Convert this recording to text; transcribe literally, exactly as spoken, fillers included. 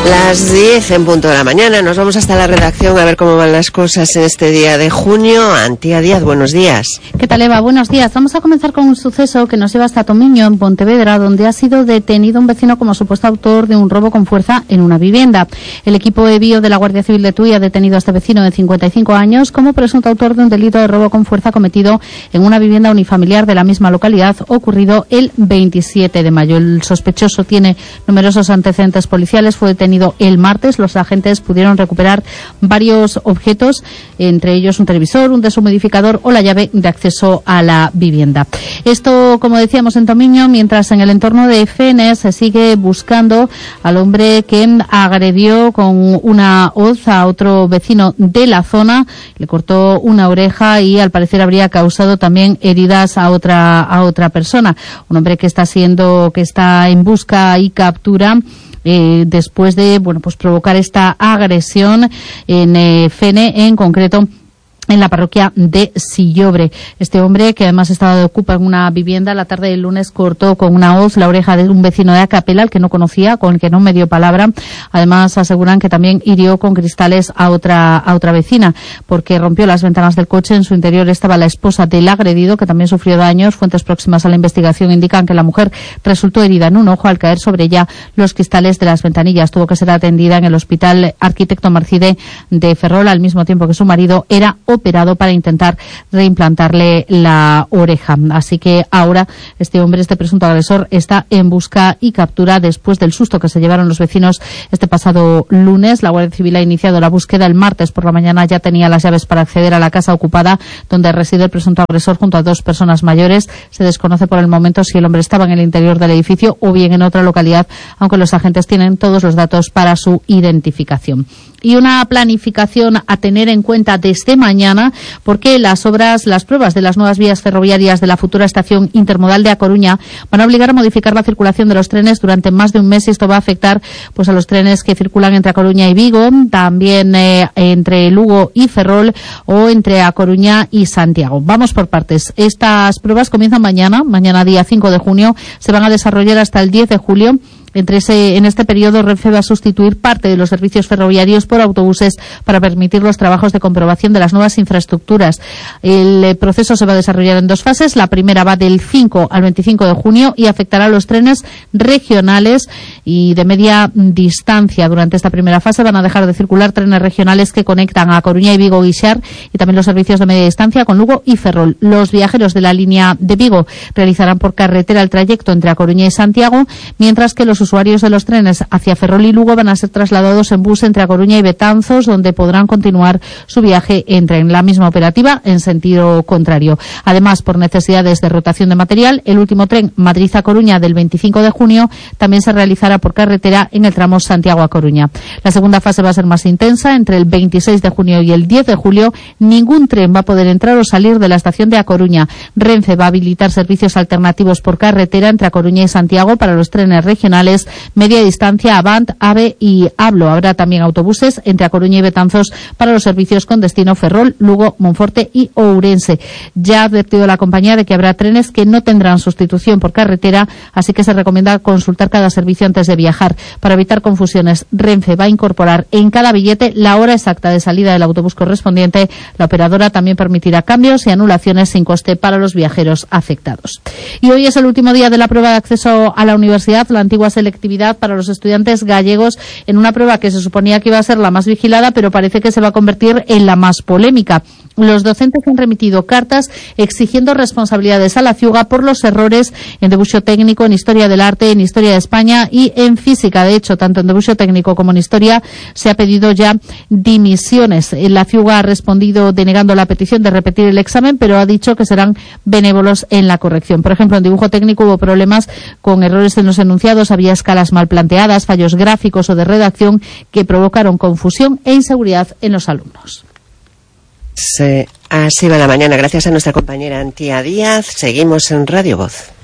Las diez en punto de la mañana, nos vamos hasta la redacción a ver cómo van las cosas en este día de junio. Antía Díaz, buenos días. ¿Qué tal, Eva? Buenos días. Vamos a comenzar con un suceso que nos lleva hasta Tomiño, en Pontevedra, donde ha sido detenido un vecino como supuesto autor de un robo con fuerza en una vivienda. El equipo E B I O de la Guardia Civil de Tui ha detenido a este vecino de cincuenta y cinco años como presunto autor de un delito de robo con fuerza cometido en una vivienda unifamiliar de la misma localidad, ocurrido el veintisiete de mayo. El sospechoso tiene numerosos antecedentes policiales, fue detenido el martes. Los agentes pudieron recuperar varios objetos, entre ellos un televisor, un deshumidificador o la llave de acceso a la vivienda. Esto, como decíamos, en Tomiño, mientras en el entorno de Fenes se sigue buscando al hombre que agredió con una hoz a otro vecino de la zona, le cortó una oreja y al parecer habría causado también heridas a otra a otra persona. Un hombre que está siendo que está en busca y captura Eh, después de, bueno, pues provocar esta agresión en eh, Fene, en concreto en la parroquia de Sillobre. Este hombre, que además estaba de ocupa en una vivienda, la tarde del lunes cortó con una hoz la oreja de un vecino de Acapela, al que no conocía, con el que no me dio palabra. Además, aseguran que también hirió con cristales a otra a otra vecina, porque rompió las ventanas del coche. En su interior estaba la esposa del agredido, que también sufrió daños. Fuentes próximas a la investigación indican que la mujer resultó herida en un ojo al caer sobre ella los cristales de las ventanillas. Tuvo que ser atendida en el Hospital Arquitecto Marcide de Ferrol, al mismo tiempo que su marido era operado para intentar reimplantarle la oreja. Así que ahora este hombre, este presunto agresor, está en busca y captura después del susto que se llevaron los vecinos este pasado lunes. La Guardia Civil ha iniciado la búsqueda el martes por la mañana. Ya tenía las llaves para acceder a la casa ocupada donde reside el presunto agresor junto a dos personas mayores. Se desconoce por el momento si el hombre estaba en el interior del edificio o bien en otra localidad, aunque los agentes tienen todos los datos para su identificación. Y una planificación a tener en cuenta desde mañana, porque las obras, las pruebas de las nuevas vías ferroviarias de la futura estación intermodal de A Coruña van a obligar a modificar la circulación de los trenes durante más de un mes, y esto va a afectar pues a los trenes que circulan entre A Coruña y Vigo, también eh, entre Lugo y Ferrol, o entre A Coruña y Santiago. Vamos por partes. Estas pruebas comienzan mañana, mañana día cinco de junio, se van a desarrollar hasta el diez de julio. Entre ese, en este periodo, Renfe va a sustituir parte de los servicios ferroviarios por autobuses para permitir los trabajos de comprobación de las nuevas infraestructuras. El eh, proceso se va a desarrollar en dos fases. La primera va del cinco al veinticinco de junio y afectará a los trenes regionales y de media distancia. Durante esta primera fase van a dejar de circular trenes regionales que conectan a Coruña y Vigo Guixar, y también los servicios de media distancia con Lugo y Ferrol. Los viajeros de la línea de Vigo realizarán por carretera el trayecto entre A Coruña y Santiago, mientras que los usuarios de los trenes hacia Ferrol y Lugo van a ser trasladados en bus entre A Coruña y Betanzos, donde podrán continuar su viaje en tren. La misma operativa en sentido contrario. Además, por necesidades de rotación de material, el último tren Madrid-A Coruña del veinticinco de junio también se realizará por carretera en el tramo Santiago-A Coruña. La segunda fase va a ser más intensa. Entre el veintiséis de junio y el diez de julio, ningún tren va a poder entrar o salir de la estación de A Coruña. Renfe va a habilitar servicios alternativos por carretera entre A Coruña y Santiago para los trenes regionales, media distancia, Avant, AVE y Hablo. Habrá también autobuses entre A Coruña y Betanzos para los servicios con destino Ferrol, Lugo, Monforte y Ourense. Ya ha advertido la compañía de que habrá trenes que no tendrán sustitución por carretera, así que se recomienda consultar cada servicio antes de viajar. Para evitar confusiones, Renfe va a incorporar en cada billete la hora exacta de salida del autobús correspondiente. La operadora también permitirá cambios y anulaciones sin coste para los viajeros afectados. Y hoy es el último día de la prueba de acceso a la universidad, la antigua selectividad para los estudiantes gallegos, en una prueba que se suponía que iba a ser la más vigilada, pero parece que se va a convertir en la más polémica. Los docentes han remitido cartas exigiendo responsabilidades a la Ciuga por los errores en debuxo técnico, en historia del arte, en historia de España y en física. De hecho, tanto en debuxo técnico como en historia se ha pedido ya dimisiones. La Ciuga ha respondido denegando la petición de repetir el examen, pero ha dicho que serán benévolos en la corrección. Por ejemplo, en dibujo técnico hubo problemas con errores en los enunciados, había escalas mal planteadas, fallos gráficos o de redacción que provocaron confusión e inseguridad en los alumnos. Sí, así va la mañana. Gracias a nuestra compañera Antía Díaz. Seguimos en Radio Voz.